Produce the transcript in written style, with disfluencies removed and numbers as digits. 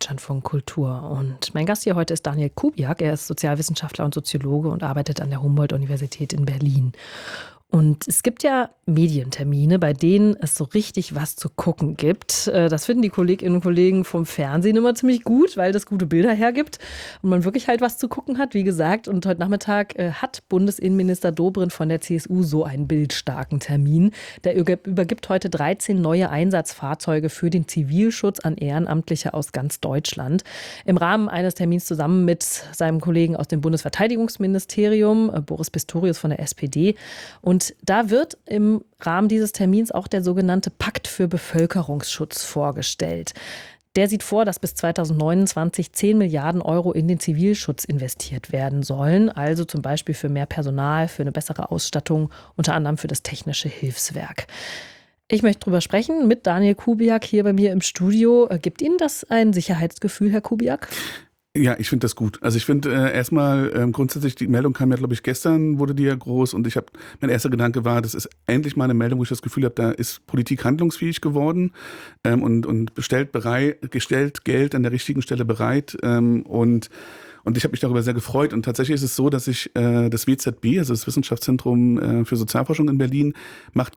Deutschlandfunk Kultur. Und mein Gast hier heute ist Daniel Kubiak. Er ist Sozialwissenschaftler und Soziologe und arbeitet an der Humboldt-Universität in Berlin. Und es gibt ja Medientermine, bei denen es so richtig was zu gucken gibt. Das finden die Kolleginnen und Kollegen vom Fernsehen immer ziemlich gut, weil das gute Bilder hergibt und man wirklich halt was zu gucken hat, wie gesagt. Und heute Nachmittag hat Bundesinnenminister Dobrindt von der CSU so einen bildstarken Termin. Der übergibt heute 13 neue Einsatzfahrzeuge für den Zivilschutz an Ehrenamtliche aus ganz Deutschland. Im Rahmen eines Termins zusammen mit seinem Kollegen aus dem Bundesverteidigungsministerium, Boris Pistorius von der SPD. Und da wird im Rahmen dieses Termins auch der sogenannte Pakt für Bevölkerungsschutz vorgestellt. Der sieht vor, dass bis 2029 10 Milliarden Euro in den Zivilschutz investiert werden sollen. Also zum Beispiel für mehr Personal, für eine bessere Ausstattung, unter anderem für das technische Hilfswerk. Ich möchte drüber sprechen mit Daniel Kubiak hier bei mir im Studio. Gibt Ihnen das ein Sicherheitsgefühl, Herr Kubiak? Ja, ich finde das gut. Also ich finde erstmal grundsätzlich, die Meldung kam ja, glaube ich, gestern wurde die ja groß und mein erster Gedanke war, das ist endlich mal eine Meldung, wo ich das Gefühl habe, da ist Politik handlungsfähig geworden und gestellt Geld an der richtigen Stelle bereit und ich habe mich darüber sehr gefreut. Und tatsächlich ist es so, dass ich das WZB, also das Wissenschaftszentrum für Sozialforschung in Berlin, macht